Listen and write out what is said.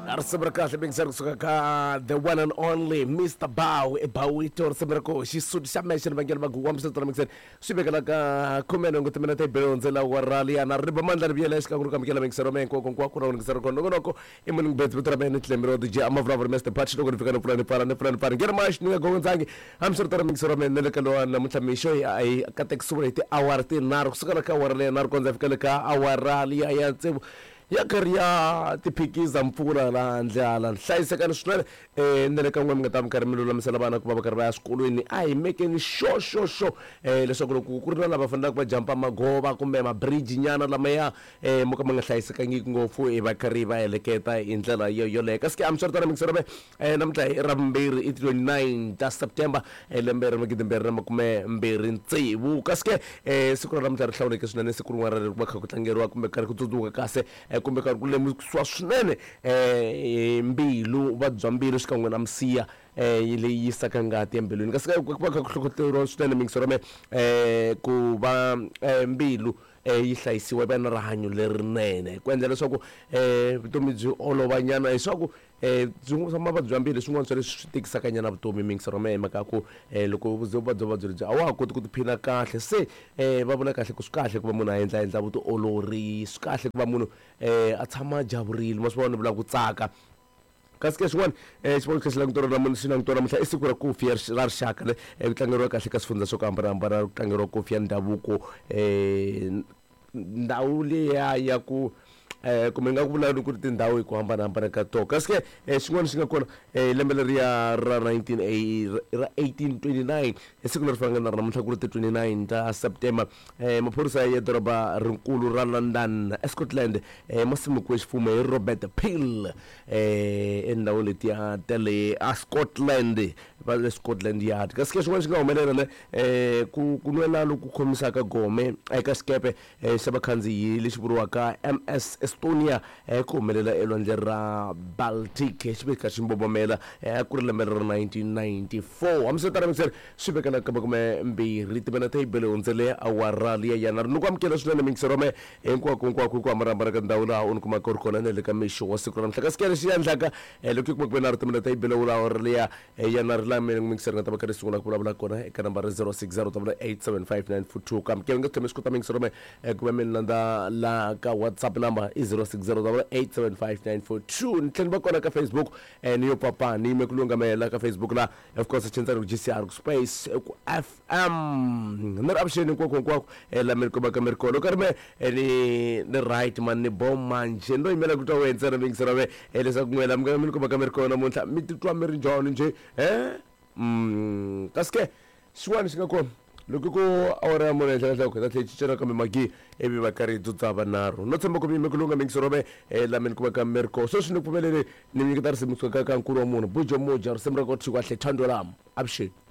Arsabra kahle bengisarkusuka ka the one and only Mr. Bow Bawito Arsabra ko shisudi shamesha bangela baguwamsa tona mixen sibekala ka kumeno ngutemena te belonzela warali ana riba mandla biyela iska kuruka mkela bengisaro menko konkwa kuna ngisaro kono noko imun bet butra benet lemro dije amavra Mr. Patch no fika no plan para ngera mash ni go nzangi amsur tona mixaro men nelekalo na mutamisho ai kateksure awarte nar kusukala ka warale nar konza fika ka awarali ayatse ya kariya tipikiza mpfula la ndlala hlayisekani swinene ndele ka n'wemi nga ta mikarhi mi lulamisela vana ku va va karhi va ya swikolweni a hi mekeni sure leswaku loko ku ri na lava fanelaka va jampa magova kumbe mabridge nyana lamaya mo ka ma nga hlayisekangiki ngopfu va karhi va heleketa hi ndlela yoleyo kasi ke amswiritana mikisero namuntlha hi ra vumbirhi i 29 ta September lembe ri magidi-mbirhi na makume-mbirhi ntsevu kasi ke siku ra namuntlha ri hlawuleke swinene siku rin'wana ri va kha ku tlangeriwa kumbe karhi ku tsundzuka kahle kumbe karhi ku lemukisiwa swinene mbilu vabya mbilu xikan'we na misiya leyi yisaka ngati embilwini kasi va kha ku hlohloteriwa swinene mingisero ku va mbilu yi hlayisiwa va na rihanyo lerinene ku endla leswaku vutomi byi olovanyana leswaku swa mavabyi ya mbilu swin'wana swa leswi swi tikisaka nyana vutomi mingisero hi mhaka ku loko vuvabyi lebyi a wa ha koti ku tiphina kahle se va vula kahle ku swi kahle ku va munhu a endla vutiolori swi kahle ku va munhu a tshama javurile ma swi vona ni vula ku tsaka kasi ke swin'wana xivolo lexi langutoro namuntlha i siku ra kofi ra rixaka ku tlangeriwa kahle ka swifundza swo ku hambanahambana ku tlangeriwa kofi ya ndhavuko ndhawu leya ya ku kumbe nga ku vula ku ri tindhawu hi ku hambanahambana ka to kasi ke xin'wana xi nga kona lembe leriya ra 1829 hi siku leri fanaka na namuntlha ku ri ti 29 ta September maphorisa ya doroba rinkulu ra London eScotland ma simekiwe ximfumo hi Robert Peel endhawini letiya ta le Scotland va le Scotland Yard kasi ke xin'wana xi nga humelela ku nwela loku khomisaka gome eka xikepe xa vakhandziyi lexi vuriwaka MS Estonia ku humelela elwandle ra Baltic xi ve kha xi mbobomela ku ri lembe ra 1994 hambiswiritano mingiseri swi vekela ka makume-mbirhi timena ta yibele hundzele awara liya yana ri ni ku amukela swinene mingisero hinkwako hi ku hambanahambana ka ndhawu laha u ni kumaka ri kona na le ka mixo wa siku ra namuntlha kasi ke lexi ya endlaka loko yi kuma ku ve na ri timena ta yibele awara liya yana ri la mingiseri nga ta va kha ri sungula ku vulavula kona eka nambara 060 kamukela nga tshame swi kota mingisero ku va mi landa la ka WhatsApp number 060 ni tlhela va kona ka Facebook ni yo papa ni me ku lungamela ka Facebook la of course chentsani ku GCR ku space ku FM ni ri avuxeni hinkwako la mi kuma ka mi ri kona loko ri me ni right man ni bom manje ndo yimela ku twa wena ntsena mingisero leswaku n'wela mi kuma ka mi ri kona namuntlha mi titwa mi ri njhani nje kasi ke xin'wana xi nga kona loko ku awara ya mune henhla ku ta tlhela kambe magi ivi va karhi dzudza vanharhu no tshemba ku mi ku lunga mingisero la mi kuma ka mi ri kona sweswi ni ku pfumelele ni nyiketa risimu ka nkulu wa munhu bujo moja risimu ra ko thikwa hle thando lama avuxeni